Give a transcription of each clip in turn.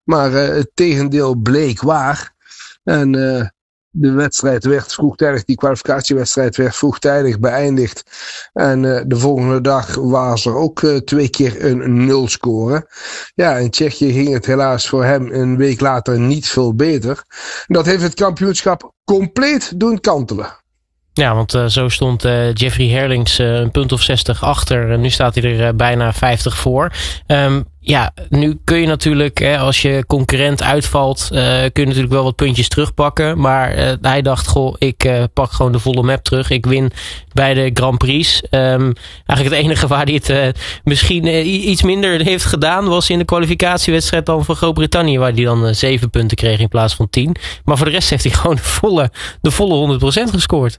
Maar het tegendeel bleek waar. En de wedstrijd werd vroegtijdig, die kwalificatiewedstrijd werd vroegtijdig beëindigd. En de volgende dag was er ook 2 keer een 0 score. Ja, in Tsjechië ging het helaas voor hem een week later niet veel beter. Dat heeft het kampioenschap compleet doen kantelen. Ja, want zo stond Jeffrey Herlings een punt of 60 achter. En nu staat hij er bijna 50 voor. Ja, nu kun je natuurlijk, als je concurrent uitvalt, kun je natuurlijk wel wat puntjes terugpakken. Maar hij dacht, ik pak gewoon de volle map terug. Ik win bij de Grand Prix. Eigenlijk het enige waar hij het misschien iets minder heeft gedaan was in de kwalificatiewedstrijd dan van Groot-Brittannië, waar hij dan 7 punten kreeg in plaats van 10. Maar voor de rest heeft hij gewoon de volle 100% gescoord.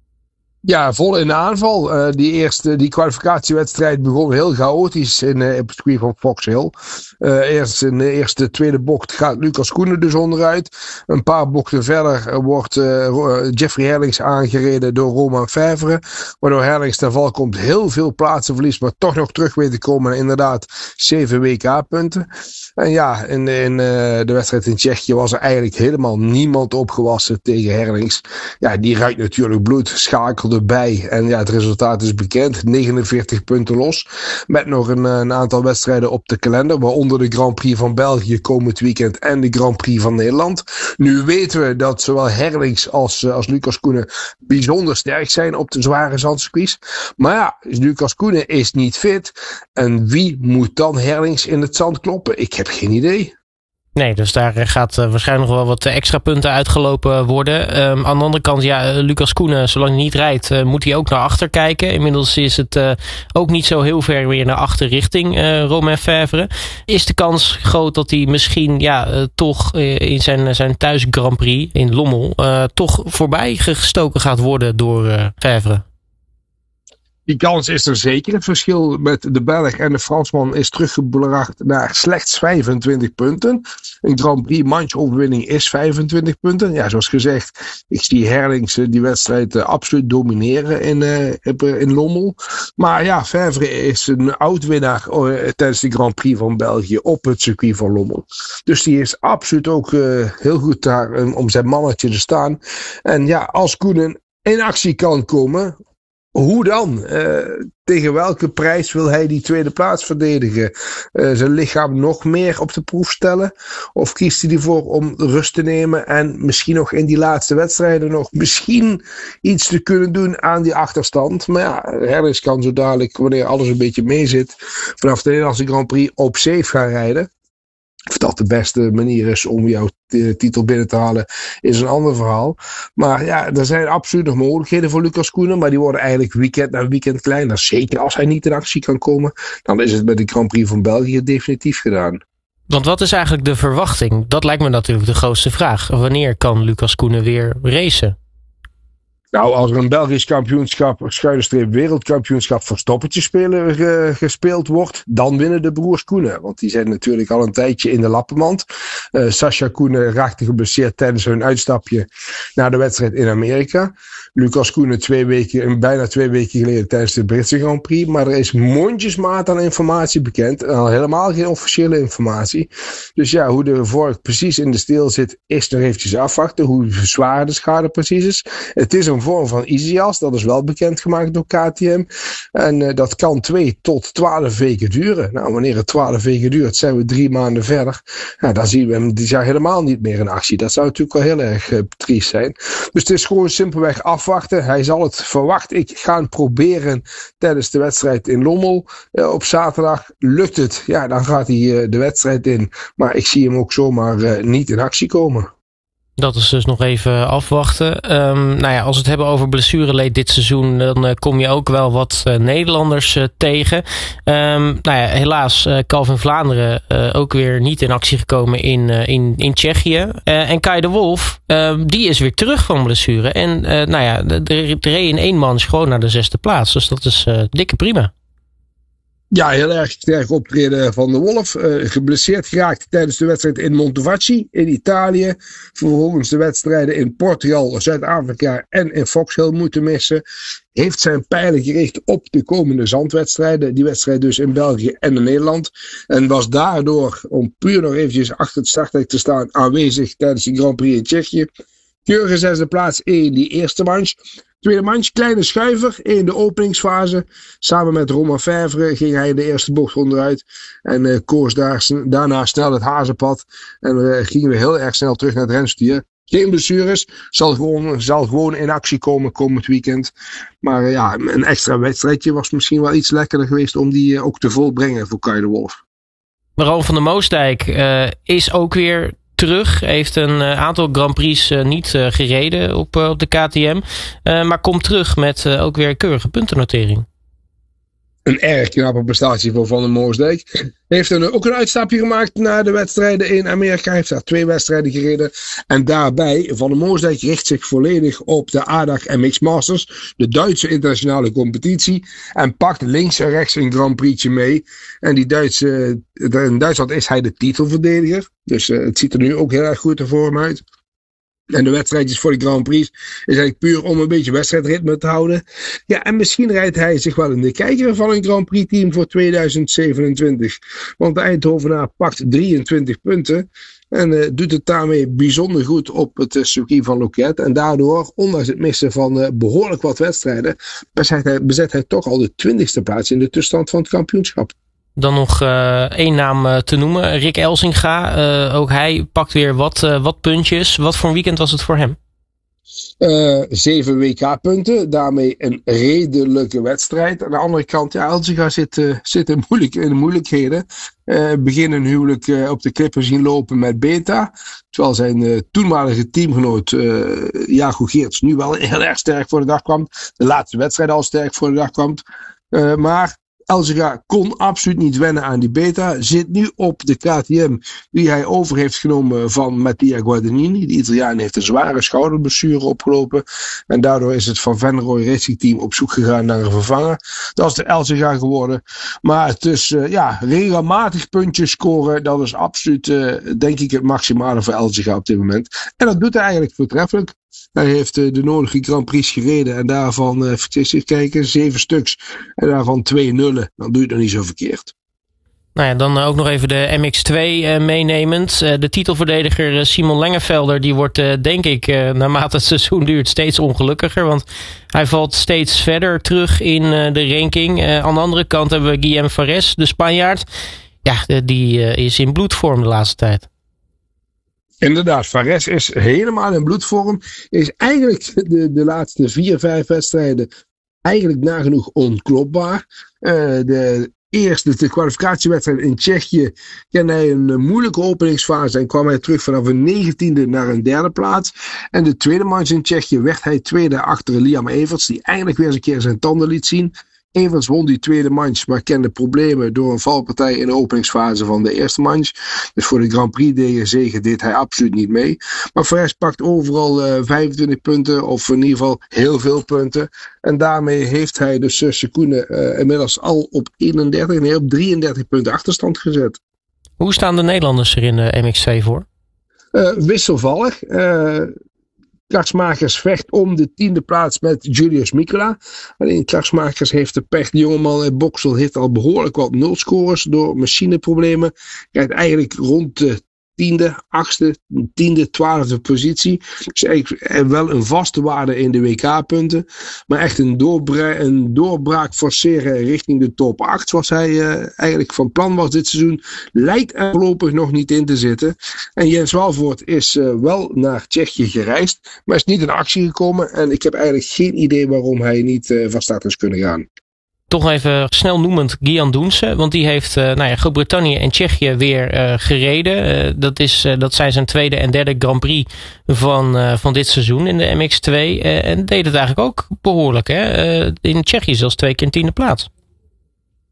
Ja, vol in de aanval. Die kwalificatiewedstrijd begon heel chaotisch in het circuit van Fox Hill. Eerst in de tweede bocht gaat Lucas Koenen dus onderuit. Een paar bochten verder wordt Jeffrey Herlings aangereden door Romain Fevre. Waardoor Herlings ten val komt, heel veel plaatsen verliest, maar toch nog terug weet te komen. En inderdaad 7 WK-punten. En ja, in de wedstrijd in Tsjechië was er eigenlijk helemaal niemand opgewassen tegen Herlings. Ja, die ruikt natuurlijk bloed, schakelde bij. En ja, het resultaat is bekend. 49 punten los. Met nog een aantal wedstrijden op de kalender. Waaronder de Grand Prix van België komend weekend. En de Grand Prix van Nederland. Nu weten we dat zowel Herlings als Lucas Koenen bijzonder sterk zijn op de zware zandcircuits. Maar ja, Lucas Koenen is niet fit. En wie moet dan Herlings in het zand kloppen? Ik heb geen idee. Nee, dus daar gaat waarschijnlijk nog wel wat extra punten uitgelopen worden. Aan de andere kant, ja, Lucas Koenen, zolang hij niet rijdt, moet hij ook naar achter kijken. Inmiddels is het ook niet zo heel ver weer naar achter richting Romain Fevre. Is de kans groot dat hij misschien toch in zijn thuis Grand Prix in Lommel toch voorbij gestoken gaat worden door Fevre? Die kans is er zeker. Het verschil met de Belg en de Fransman is teruggebracht naar slechts 25 punten. Een Grand Prix manchoverwinning is 25 punten. Ja, zoals gezegd, ik zie Herlings die wedstrijd absoluut domineren in Lommel. Maar ja, Fevre is een oud-winnaar tijdens de Grand Prix van België op het circuit van Lommel. Dus die is absoluut ook heel goed daar om zijn mannetje te staan. En ja, als Koenen in actie kan komen, hoe dan? Tegen welke prijs wil hij die tweede plaats verdedigen? Zijn lichaam nog meer op de proef stellen? Of kiest hij ervoor om rust te nemen en misschien nog in die laatste wedstrijden nog misschien iets te kunnen doen aan die achterstand? Maar ja, Herlings kan zo dadelijk, wanneer alles een beetje meezit, vanaf de Nederlandse Grand Prix op safe gaan rijden. Of dat de beste manier is om jouw titel binnen te halen, is een ander verhaal. Maar ja, er zijn absoluut nog mogelijkheden voor Lucas Koenen. Maar die worden eigenlijk weekend na weekend kleiner. Zeker als hij niet in actie kan komen, dan is het met de Grand Prix van België definitief gedaan. Want wat is eigenlijk de verwachting? Dat lijkt me natuurlijk de grootste vraag. Wanneer kan Lucas Koenen weer racen? Nou, als er een Belgisch kampioenschap, / wereldkampioenschap verstoppertje spelen gespeeld wordt, dan winnen de broers Koenen. Want die zijn natuurlijk al een tijdje in de lappenmand. Sascha Koenen raakte geblesseerd tijdens hun uitstapje naar de wedstrijd in Amerika. Lucas Koenen bijna 2 weken geleden tijdens de Britse Grand Prix. Maar er is mondjesmaat aan informatie bekend. En al helemaal geen officiële informatie. Dus ja, hoe de vork precies in de steel zit, is nog eventjes afwachten. Hoe zwaar de schade precies is. Het is een vorm van ISIAS, dat is wel bekendgemaakt door KTM. En dat kan 2 tot 12 weken duren. Nou, wanneer het 12 weken duurt, zijn we 3 maanden verder. Nou, dan zien we hem dit jaar helemaal niet meer in actie. Dat zou natuurlijk wel heel erg triest zijn. Dus het is gewoon simpelweg afwachten. Hij zal het verwachten. Ik ga het proberen tijdens de wedstrijd in Lommel op zaterdag. Lukt het, ja, dan gaat hij de wedstrijd in. Maar ik zie hem ook zomaar niet in actie komen. Dat is dus nog even afwachten. Als we het hebben over blessureleed dit seizoen, dan kom je ook wel wat Nederlanders tegen. Helaas Calvin Vlaanderen ook weer niet in actie gekomen in Tsjechië. En Kai de Wolf, die is weer terug van blessure. En de reed in 1 man gewoon naar de 6e plaats. Dus dat is dikke prima. Ja, heel erg sterk optreden van de Wolf. Geblesseerd geraakt tijdens de wedstrijd in Montevacci in Italië. Vervolgens de wedstrijden in Portugal, Zuid-Afrika en in Fox Hill moeten missen. Heeft zijn pijlen gericht op de komende zandwedstrijden. Die wedstrijd dus in België en in Nederland. En was daardoor, om puur nog eventjes achter het starthek te staan, aanwezig tijdens de Grand Prix in Tsjechië. Keurige zesde plaats in die eerste manche. Tweede manche, kleine schuiver in de openingsfase. Samen met Romain Fèvre ging hij in de eerste bocht onderuit. En koos daarna snel het hazenpad. En gingen we heel erg snel terug naar het renstuur. Geen blessures. Zal gewoon in actie komen komend weekend. Maar ja, een extra wedstrijdje was misschien wel iets lekkerder geweest om die ook te volbrengen voor Kay de Wolf. Ron van der Moosdijk is ook weer terug. Heeft een aantal Grand Prix niet gereden op de KTM. Maar komt terug met ook weer een keurige puntennotering. Een erg knappe prestatie voor Van der Moosdijk. Heeft ook een uitstapje gemaakt naar de wedstrijden in Amerika. Hij heeft daar 2 wedstrijden gereden. En daarbij, Van der Moosdijk richt zich volledig op de ADAC MX Masters. De Duitse internationale competitie. En pakt links en rechts een Grand Prix'tje mee. En in Duitsland is hij de titelverdediger. Dus het ziet er nu ook heel erg goed voor hem uit. En de wedstrijdjes voor de Grand Prix is eigenlijk puur om een beetje wedstrijdritme te houden. Ja, en misschien rijdt hij zich wel in de kijker van een Grand Prix team voor 2027. Want de Eindhovenaar pakt 23 punten. En doet het daarmee bijzonder goed op het circuit van Loket. En daardoor, ondanks het missen van behoorlijk wat wedstrijden, bezet hij toch al de 20ste plaats in de tussenstand van het kampioenschap. Dan nog 1 naam te noemen. Rick Elsinga. Ook hij pakt weer wat puntjes. Wat voor een weekend was het voor hem? 7 WK-punten. Daarmee een redelijke wedstrijd. Aan de andere kant, ja, Elsinga zit in de moeilijkheden. Begin een huwelijk op de klippen zien lopen met Beta. Terwijl zijn toenmalige teamgenoot Jago Geerts nu wel heel erg sterk voor de dag kwam. De laatste wedstrijd al sterk voor de dag kwam. Maar Elsinga kon absoluut niet wennen aan die Beta. Zit nu op de KTM die hij over heeft genomen van Mattia Guadagnini. De Italiaan heeft een zware schouderblessure opgelopen. En daardoor is het Van Venrooy Racing Team op zoek gegaan naar een vervanger. Dat is de Elsinga geworden. Maar het is regelmatig puntjes scoren. Dat is absoluut denk ik het maximale voor Elsinga op dit moment. En dat doet hij eigenlijk voortreffelijk. Hij heeft de nodige Grand Prix gereden en daarvan, even kijken, 7 stuks. En daarvan 2 nullen. Dan doe je het nog niet zo verkeerd. Nou ja, dan ook nog even de MX2 meenemend. De titelverdediger Simon Lengevelder, die wordt denk ik naarmate het seizoen duurt steeds ongelukkiger. Want hij valt steeds verder terug in de ranking. Aan de andere kant hebben we Guillem Fares, de Spanjaard. Ja, die is in bloedvorm de laatste tijd. Inderdaad, Fares is helemaal in bloedvorm. Is eigenlijk de laatste 4-5 wedstrijden eigenlijk nagenoeg onklopbaar. De kwalificatiewedstrijd in Tsjechië kende hij een moeilijke openingsfase en kwam hij terug vanaf een 19e naar een 3e plaats. En de tweede manche in Tsjechië werd hij tweede achter Liam Everts, die eindelijk weer eens een keer zijn tanden liet zien. Everts won die tweede manche, maar kende problemen door een valpartij in de openingsfase van de eerste manche. Dus voor de Grand Prix zege deed hij absoluut niet mee. Maar Fares pakt overal 25 punten, of in ieder geval heel veel punten. En daarmee heeft hij dus Sekune inmiddels al op 33 punten achterstand gezet. Hoe staan de Nederlanders er in de MX2 voor? Wisselvallig. Krachtsmakers vecht om de 10e plaats met Julius Mikula. Alleen Krachtsmakers heeft de pech. De jongeman uit Boksel heeft al behoorlijk wat nulscores door machineproblemen. Krijgt eigenlijk rond de 10e, 8e, 10e, 12e positie. Dus eigenlijk wel een vaste waarde in de WK-punten. Maar echt een doorbraak forceren richting de top 8. Zoals hij eigenlijk van plan was dit seizoen. Lijkt er voorlopig nog niet in te zitten. En Jens Walvoort is wel naar Tsjechië gereisd. Maar is niet in actie gekomen. En ik heb eigenlijk geen idee waarom hij niet van start is kunnen gaan. Toch even snel noemend Gian Doense. Want die heeft Groot-Brittannië en Tsjechië weer gereden. Dat zijn zijn tweede en derde Grand Prix van dit seizoen in de MX2. En deed het eigenlijk ook behoorlijk. Hè? In Tsjechië zelfs 2 keer 10e plaats.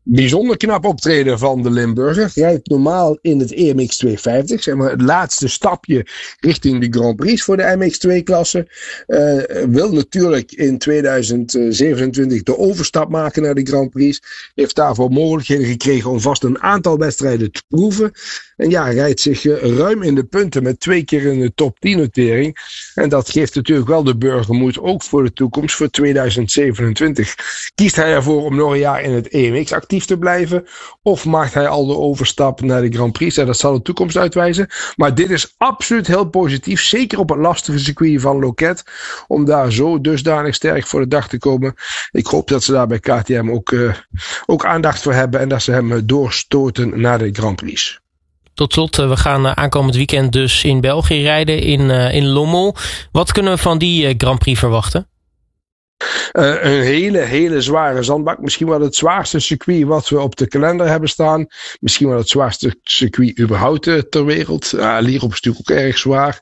Bijzonder knap optreden van de Limburger. Rijdt normaal in het EMX 250. Zeg maar het laatste stapje richting de Grand Prix voor de MX2-klasse. Wil natuurlijk in 2027 de overstap maken naar de Grand Prix. Heeft daarvoor mogelijkheden gekregen om vast een aantal wedstrijden te proeven. En ja, rijdt zich ruim in de punten met 2 keer in de top 10 notering. En dat geeft natuurlijk wel de burger moed, ook voor de toekomst, voor 2027. Kiest hij ervoor om nog een jaar in het EMX actief te blijven? Of maakt hij al de overstap naar de Grand Prix? Ja, dat zal de toekomst uitwijzen. Maar dit is absoluut heel positief. Zeker op het lastige circuit van Loket. Om daar zo dusdanig sterk voor de dag te komen. Ik hoop dat ze daar bij KTM ook aandacht voor hebben. En dat ze hem doorstoten naar de Grand Prix. Tot slot, we gaan aankomend weekend dus in België rijden, in Lommel. Wat kunnen we van die Grand Prix verwachten? Een hele zware zandbak. Misschien wel het zwaarste circuit wat we op de kalender hebben staan. Misschien wel het zwaarste circuit überhaupt ter wereld. Lierop is natuurlijk ook erg zwaar.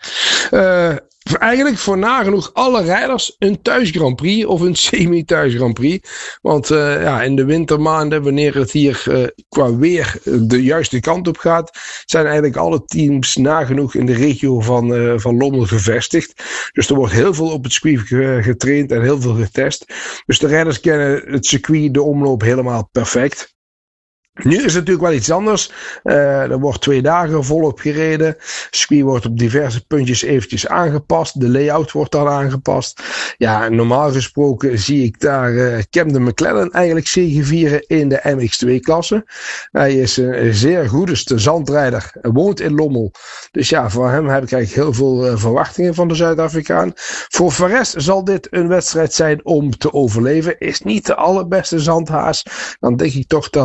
Eigenlijk voor nagenoeg alle rijders een thuis Grand Prix of een semi-thuis Grand Prix. Want in de wintermaanden, wanneer het hier qua weer de juiste kant op gaat, zijn eigenlijk alle teams nagenoeg in de regio van Lommel gevestigd. Dus er wordt heel veel op het circuit getraind en heel veel getest. Dus de rijders kennen het circuit, de omloop helemaal perfect. Nu is het natuurlijk wel iets anders. Er wordt 2 dagen volop gereden. Het circuit wordt op diverse puntjes eventjes aangepast. De layout wordt dan aangepast. Ja, normaal gesproken zie ik daar Camden McLaren eigenlijk zegevieren in de MX2-klasse. Hij is een zeer goede zandrijder. Hij woont in Lommel. Dus ja, voor hem heb ik eigenlijk heel veel verwachtingen van de Zuid-Afrikaan. Voor Fares zal dit een wedstrijd zijn om te overleven. Is niet de allerbeste zandhaas. Dan denk ik toch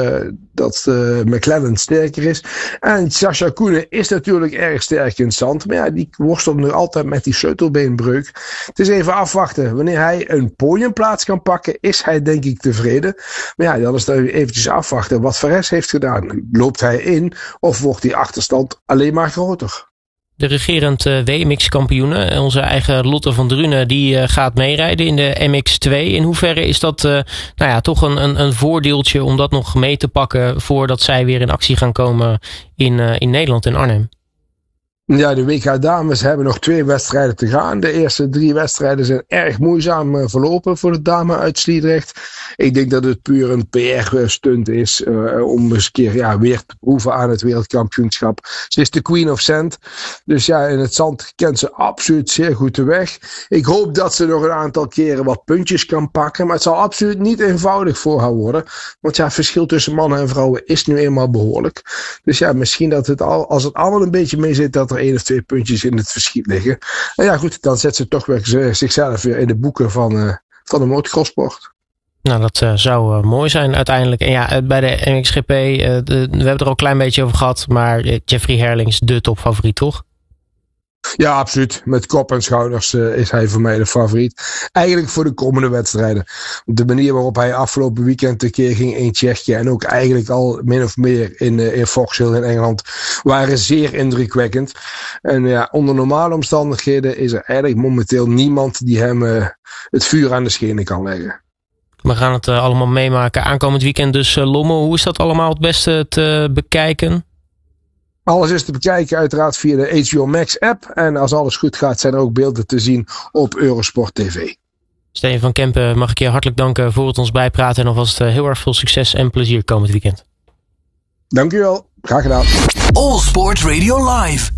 dat McLaren sterker is. En Sascha Koenen is natuurlijk erg sterk in het zand. Maar ja, die worstelt nu altijd met die sleutelbeenbreuk. Het is even afwachten. Wanneer hij een podiumplaats kan pakken, is hij denk ik tevreden. Maar ja, dan is het eventjes afwachten wat Fares heeft gedaan. Loopt hij in of wordt die achterstand alleen maar groter? De regerend WMX-kampioene, onze eigen Lotte van Drunen, die gaat meerijden in de MX2. In hoeverre is dat toch een voordeeltje om dat nog mee te pakken voordat zij weer in actie gaan komen in Nederland, in Arnhem? Ja, de WK Dames hebben nog 2 wedstrijden te gaan. De eerste 3 wedstrijden zijn erg moeizaam verlopen voor de dame uit Sliedrecht. Ik denk dat het puur een PR-stunt is om eens een keer weer te proeven aan het wereldkampioenschap. Ze is de Queen of Sand. Dus ja, in het zand kent ze absoluut zeer goed de weg. Ik hoop dat ze nog een aantal keren wat puntjes kan pakken. Maar het zal absoluut niet eenvoudig voor haar worden. Want ja, het verschil tussen mannen en vrouwen is nu eenmaal behoorlijk. Dus ja, misschien dat als het allemaal een beetje mee zit, dat er 1 of 2 puntjes in het verschiet liggen. En ja goed, dan zet ze toch weer zichzelf weer in de boeken van de motocrossport. Nou, dat zou mooi zijn uiteindelijk. En ja, bij de MXGP, we hebben het er al een klein beetje over gehad, maar Jeffrey Herlings de topfavoriet, toch? Ja, absoluut. Met kop en schouders is hij voor mij de favoriet. Eigenlijk voor de komende wedstrijden. De manier waarop hij afgelopen weekend tekeer ging in Tsjechië en ook eigenlijk al min of meer in Vauxhall in Engeland waren zeer indrukwekkend. En ja, onder normale omstandigheden is er eigenlijk momenteel niemand die hem het vuur aan de schenen kan leggen. We gaan het allemaal meemaken. Aankomend weekend dus Lommel. Hoe is dat allemaal het beste te bekijken? Alles is te bekijken uiteraard via de HBO Max app. En als alles goed gaat zijn er ook beelden te zien op Eurosport TV. Steven van Kempen, mag ik je hartelijk danken voor het ons bijpraten. En alvast heel erg veel succes en plezier komend weekend. Dank u wel. Graag gedaan. All Sport Radio Live.